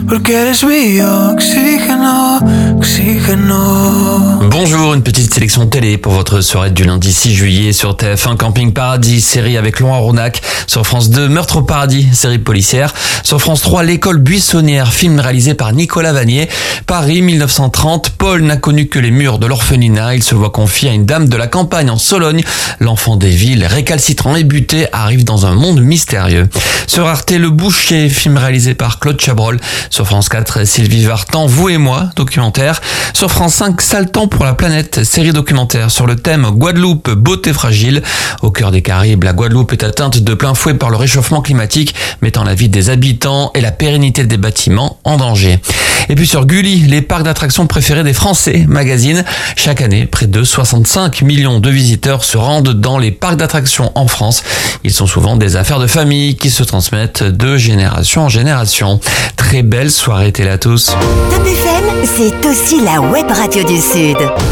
porque eres mi oxígeno, oxígeno. Bonjour, une petite sélection télé pour votre soirée du lundi 6 juillet sur TF1 Camping Paradis, série avec Laurent Ronac. Sur France 2, Meurtre au paradis, série policière. Sur France 3, L'école buissonnière, film réalisé par Nicolas Vanier. Paris 1930, Paul n'a connu que les murs de l'orphelinat. Il se voit confier à une dame de la campagne en Sologne. L'enfant des villes, récalcitrant et buté, arrive dans un monde mystérieux. Sur Arte, Le Boucher, film réalisé par Claude Chabrol. Sur France 4, Sylvie Vartan, Vous et moi, documentaire. Sur France 5, Sale temps pour la planète, série documentaire sur le thème Guadeloupe, beauté fragile. Au cœur des Caraïbes, la Guadeloupe est atteinte de plein fouet par le réchauffement climatique, mettant la vie des habitants et la pérennité des bâtiments en danger. Et puis sur Gulli, les parcs d'attractions préférés des Français, magazine. Chaque année, près de 65 millions de visiteurs se rendent dans les parcs d'attractions en France. Ils sont souvent des affaires de famille qui se transmettent de génération en génération. Très belle soirée télé à tous. Top FM, c'est aussi la web radio du Sud.